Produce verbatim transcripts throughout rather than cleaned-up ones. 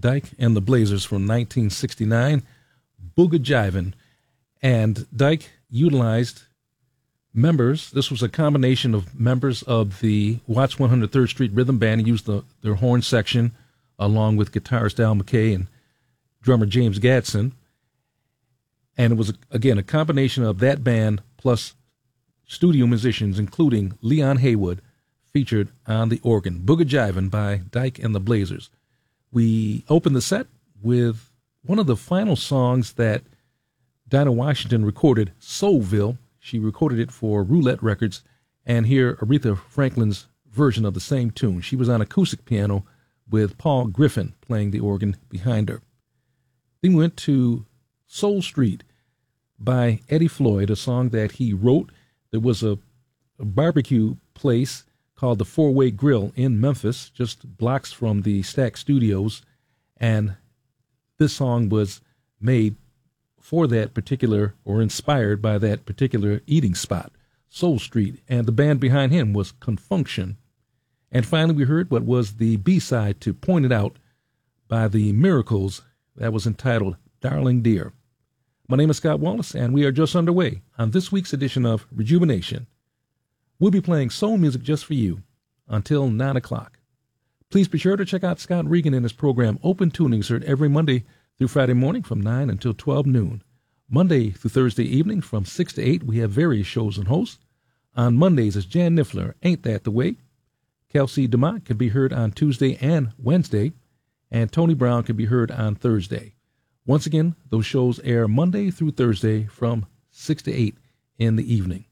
Dyke and the Blazers from nineteen sixty-nine, Booga Jivin'. And Dyke utilized members. This was a combination of members of the Watts one hundred third Street Rhythm Band. He used the, their horn section along with guitarist Al McKay and drummer James Gadsden. And it was, again, a combination of that band plus studio musicians, including Leon Haywood, featured on the organ. Booga Jivin' by Dyke and the Blazers. We opened the set with one of the final songs that Dinah Washington recorded, Soulville. She recorded it for Roulette Records, and here Aretha Franklin's version of the same tune. She was on acoustic piano with Paul Griffin playing the organ behind her. Then we went to Soul Street by Eddie Floyd, a song that he wrote. There was a, a barbecue place called the Four Way Grill in Memphis, just blocks from the Stack Studios, and this song was made for that particular, or inspired by that particular eating spot, Soul Street, and the band behind him was Confunction. And finally we heard what was the B-side to Point It Out by the Miracles, that was entitled Darling Dear. My name is Scott Wallace, and we are just underway on this week's edition of Rejuvenation. We'll be playing soul music just for you until nine o'clock. Please be sure to check out Scott Regan and his program Open Tunings, heard every Monday through Friday morning from nine until twelve noon. Monday through Thursday evening from six to eight, we have various shows and hosts. On Mondays, it's Jan Niffler, Ain't That the Way? Kelsey DeMott can be heard on Tuesday and Wednesday, and Tony Brown can be heard on Thursday. Once again, those shows air Monday through Thursday from six to eight in the evening.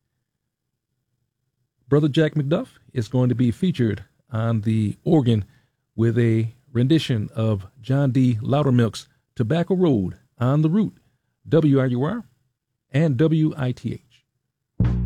Brother Jack McDuff is going to be featured on the organ with a rendition of John D. Loudermilk's Tobacco Road on the Route, W R U R and W I T H.